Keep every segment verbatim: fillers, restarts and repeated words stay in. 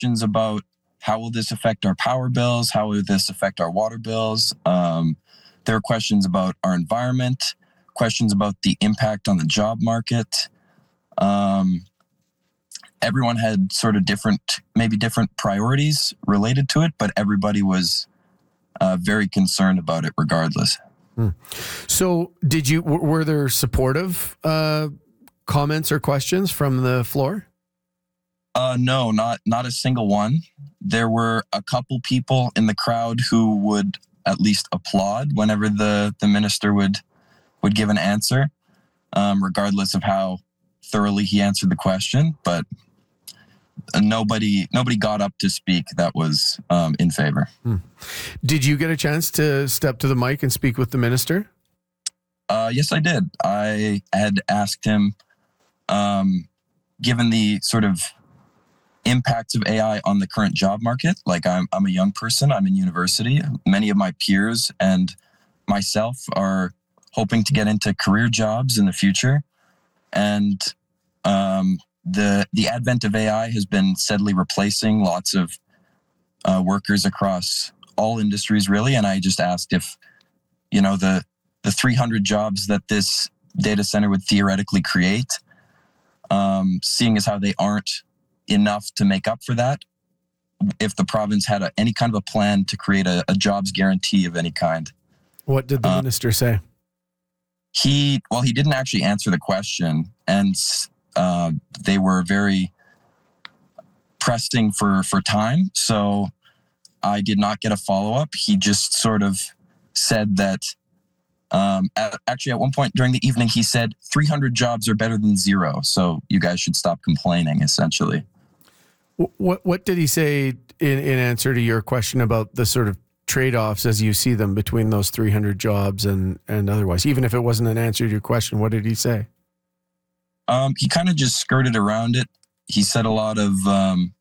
questions about how will this affect our power bills? How will this affect our water bills? Um, there were questions about our environment, questions about the impact on the job market. Um, everyone had sort of different, maybe different priorities related to it, but everybody was uh, very concerned about it regardless. Hmm. So did you, were there supportive uh, comments or questions from the floor? Uh, no, not not a single one. There were a couple people in the crowd who would at least applaud whenever the, the minister would would give an answer, um, regardless of how thoroughly he answered the question. But nobody nobody got up to speak that was um, in favor. Hmm. Did you get a chance to step to the mic and speak with the minister? Uh, yes, I did. I had asked him, um, given the sort of impacts of A I on the current job market. Like I'm, I'm a young person. I'm in university. Many of my peers and myself are hoping to get into career jobs in the future. And um, the the advent of A I has been steadily replacing lots of uh, workers across all industries, really. And I just asked if, you know, the the three hundred jobs that this data center would theoretically create, um, seeing as how they aren't enough to make up for that, if the province had a, any kind of a plan to create a, a jobs guarantee of any kind. What did the uh, minister say? He, well, he didn't actually answer the question, and uh, they were very pressing for, for time. So I did not get a follow-up. He just sort of said that, um, at, actually at one point during the evening, he said three hundred jobs are better than zero. So you guys should stop complaining, essentially. What what did he say in, in answer to your question about the sort of trade-offs as you see them between those three hundred jobs and, and otherwise? Even if it wasn't an answer to your question, what did he say? Um, he kind of just skirted around it. He said a lot of um,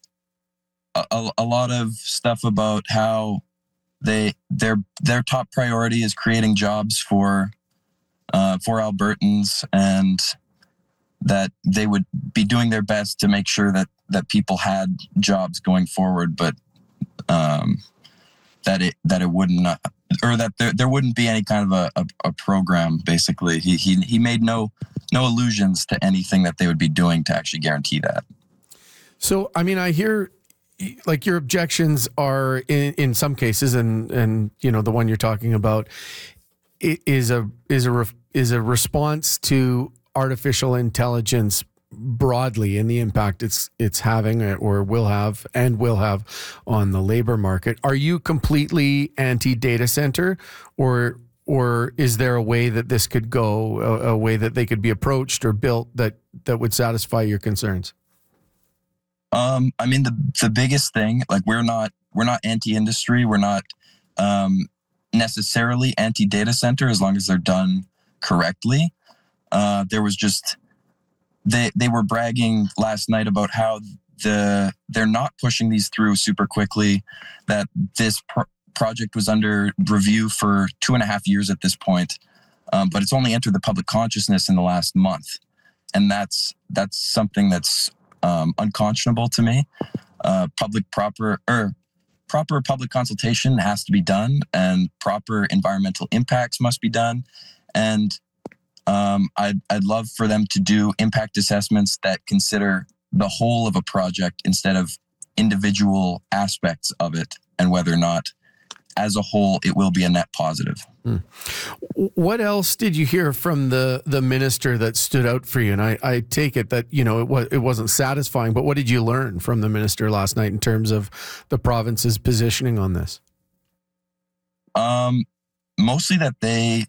a, a lot of stuff about how they their their top priority is creating jobs for uh, for Albertans, and that they would be doing their best to make sure that that people had jobs going forward, but um, that it that it wouldn't, uh, or that there, there wouldn't be any kind of a, a, a program. Basically, he he he made no no allusions to anything that they would be doing to actually guarantee that. So, I mean, I hear like your objections are in in some cases, and and you know the one you're talking about is a is a is a response to artificial intelligence broadly and the impact it's it's having or will have and will have on the labor market. Are you completely anti-data center, or or is there a way that this could go, a, a way that they could be approached or built that that would satisfy your concerns? Um, I mean, the the biggest thing, like we're not we're not anti-industry, we're not um, necessarily anti-data center as long as they're done correctly. Uh, there was just They they were bragging last night about how the they're not pushing these through super quickly, that this pro- project was under review for two and a half years at this point, um, but it's only entered the public consciousness in the last month, and that's that's something that's um, unconscionable to me. Uh, public proper or proper public consultation has to be done, and proper environmental impacts must be done, and Um, I'd, I'd love for them to do impact assessments that consider the whole of a project instead of individual aspects of it, and whether or not, as a whole, it will be a net positive. Hmm. What else did you hear from the, the minister that stood out for you? And I, I take it that, you know, it, was, it wasn't satisfying, but what did you learn from the minister last night in terms of the province's positioning on this? Um, mostly that they...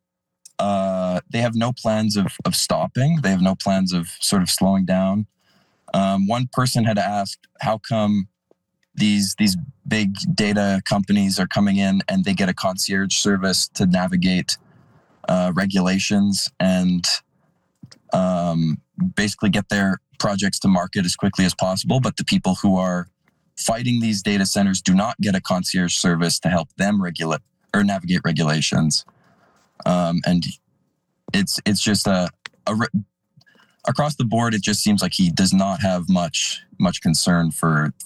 Uh, they have no plans of, of stopping. They have no plans of sort of slowing down. Um, one person had asked, how come these these big data companies are coming in and they get a concierge service to navigate uh, regulations and um, basically get their projects to market as quickly as possible, but the people who are fighting these data centers do not get a concierge service to help them regulate or navigate regulations. Um, and it's it's just a, a across the board, it just seems like he does not have much much concern for